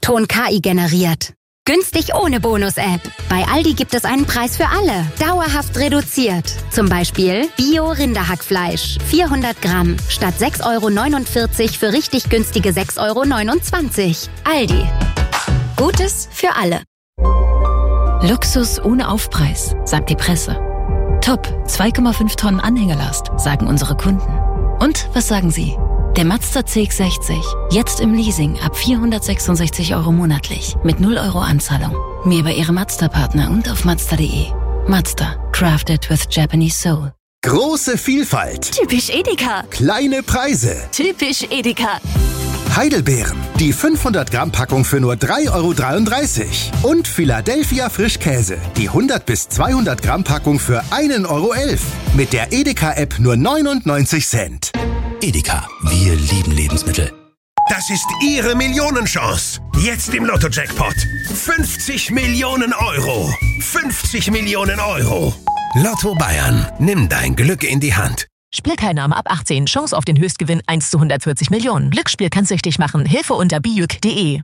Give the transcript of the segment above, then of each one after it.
Ton KI generiert. Günstig ohne Bonus-App. Bei Aldi gibt es einen Preis für alle. Dauerhaft reduziert. Zum Beispiel Bio-Rinderhackfleisch. 400 Gramm. Statt 6,49 € für richtig günstige 6,29 €. Aldi. Gutes für alle. Luxus ohne Aufpreis, sagt die Presse. Top, 2,5 Tonnen Anhängerlast, sagen unsere Kunden. Und was sagen Sie? Der Mazda CX-60, jetzt im Leasing ab 466 € monatlich, mit 0 € Anzahlung. Mehr bei Ihrem Mazda-Partner und auf Mazda.de. Mazda, crafted with Japanese soul. Große Vielfalt. Typisch Edeka. Kleine Preise. Typisch Edeka. Heidelbeeren, die 500 Gramm Packung für nur 3,33 € und Philadelphia Frischkäse, die 100 bis 200 Gramm Packung für 1,11 €. Mit der Edeka-App nur 99 Cent. Edeka, wir lieben Lebensmittel. Das ist Ihre Millionenchance. Jetzt im Lotto-Jackpot. 50 Millionen €. 50 Millionen €. Lotto Bayern. Nimm dein Glück in die Hand. Spielteilnahme ab 18. Chance auf den Höchstgewinn 1 zu 140 Millionen. Glücksspiel kann süchtig machen. Hilfe unter bijuk.de.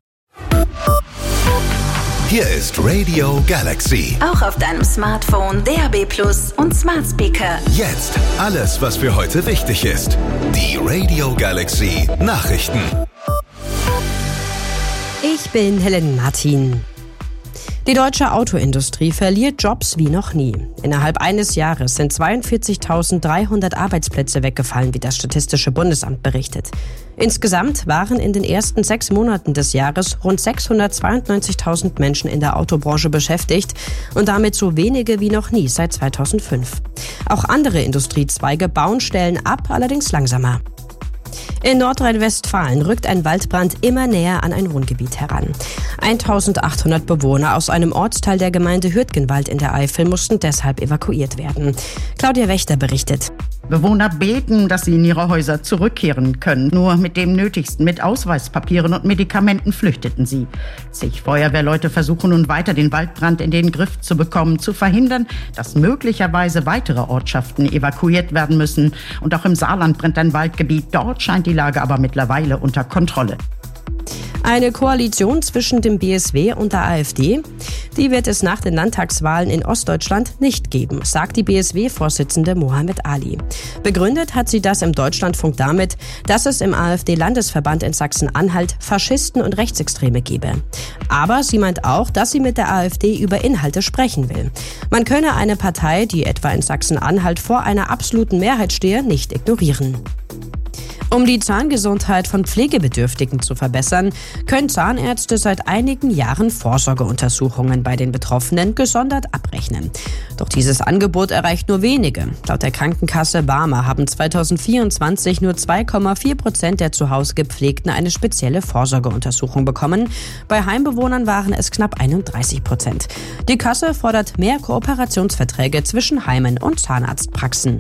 Hier ist Radio Galaxy. Auch auf deinem Smartphone, DAB+ und Smart Speaker. Jetzt alles, was für heute wichtig ist. Die Radio Galaxy Nachrichten. Ich bin Helen Martin. Die deutsche Autoindustrie verliert Jobs wie noch nie. Innerhalb eines Jahres sind 42.300 Arbeitsplätze weggefallen, wie das Statistische Bundesamt berichtet. Insgesamt waren in den ersten 6 Monaten des Jahres rund 692.000 Menschen in der Autobranche beschäftigt und damit so wenige wie noch nie seit 2005. Auch andere Industriezweige bauen Stellen ab, allerdings langsamer. In Nordrhein-Westfalen rückt ein Waldbrand immer näher an ein Wohngebiet heran. 1.800 Bewohner aus einem Ortsteil der Gemeinde Hürtgenwald in der Eifel mussten deshalb evakuiert werden. Claudia Wächter berichtet. Bewohner beten, dass sie in ihre Häuser zurückkehren können. Nur mit dem Nötigsten, mit Ausweispapieren und Medikamenten flüchteten sie. Zig Feuerwehrleute versuchen nun weiter, den Waldbrand in den Griff zu bekommen, zu verhindern, dass möglicherweise weitere Ortschaften evakuiert werden müssen. Und auch im Saarland brennt ein Waldgebiet. Dort scheint die Lage aber mittlerweile unter Kontrolle. Eine Koalition zwischen dem BSW und der AfD, die wird es nach den Landtagswahlen in Ostdeutschland nicht geben, sagt die BSW-Vorsitzende Mohammed Ali. Begründet hat sie das im Deutschlandfunk damit, dass es im AfD-Landesverband in Sachsen-Anhalt Faschisten und Rechtsextreme gebe. Aber sie meint auch, dass sie mit der AfD über Inhalte sprechen will. Man könne eine Partei, die etwa in Sachsen-Anhalt vor einer absoluten Mehrheit stehe, nicht ignorieren. Um die Zahngesundheit von Pflegebedürftigen zu verbessern, können Zahnärzte seit einigen Jahren Vorsorgeuntersuchungen bei den Betroffenen gesondert abrechnen. Doch dieses Angebot erreicht nur wenige. Laut der Krankenkasse Barmer haben 2024 nur 2,4% der zu Hause Gepflegten eine spezielle Vorsorgeuntersuchung bekommen. Bei Heimbewohnern waren es knapp 31%. Die Kasse fordert mehr Kooperationsverträge zwischen Heimen und Zahnarztpraxen.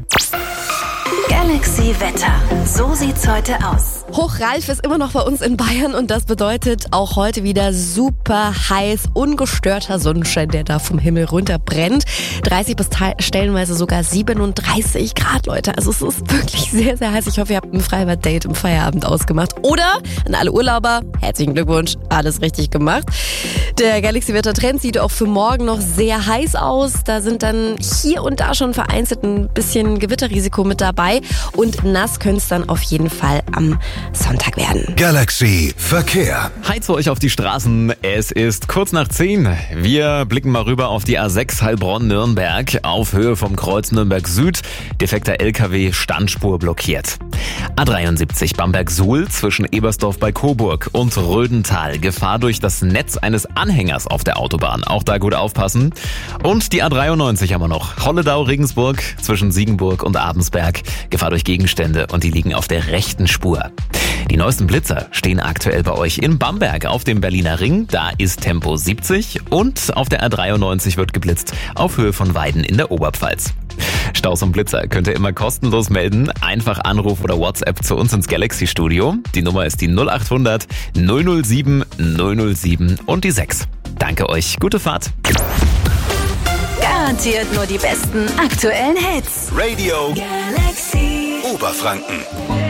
Galaxy Wetter. So sieht's heute aus. Hochralf ist immer noch bei uns in Bayern und das bedeutet auch heute wieder super heiß, ungestörter Sonnenschein, der da vom Himmel runter brennt. 30 bis stellenweise sogar 37 Grad, Leute. Also es ist wirklich sehr, sehr heiß. Ich hoffe, ihr habt ein Freibad-Date im Feierabend ausgemacht. Oder an alle Urlauber, herzlichen Glückwunsch, alles richtig gemacht. Der Galaxy-Wetter-Trend sieht auch für morgen noch sehr heiß aus. Da sind dann hier und da schon vereinzelt ein bisschen Gewitterrisiko mit dabei. Und nass könnte es dann auf jeden Fall am Sonntag werden. Galaxy Verkehr. Hi zu euch auf die Straßen. Es ist kurz nach 10. Wir blicken mal rüber auf die A6 Heilbronn-Nürnberg auf Höhe vom Kreuz Nürnberg Süd. Defekter LKW, Standspur blockiert. A73 Bamberg-Suhl zwischen Ebersdorf bei Coburg und Rödental. Gefahr durch das Netz eines Anhängers auf der Autobahn. Auch da gut aufpassen. Und die A93 haben wir noch. Holledau-Regensburg zwischen Siegenburg und Abensberg. Gefahr durch Gegenstände und die liegen auf der rechten Spur. Die neuesten Blitzer stehen aktuell bei euch in Bamberg auf dem Berliner Ring. Da ist Tempo 70 und auf der A93 wird geblitzt auf Höhe von Weiden in der Oberpfalz. Staus und Blitzer könnt ihr immer kostenlos melden. Einfach Anruf oder WhatsApp zu uns ins Galaxy-Studio. Die Nummer ist die 0800 007 007 und die 6. Danke euch, gute Fahrt. Garantiert nur die besten aktuellen Hits. Radio Galaxy Oberfranken.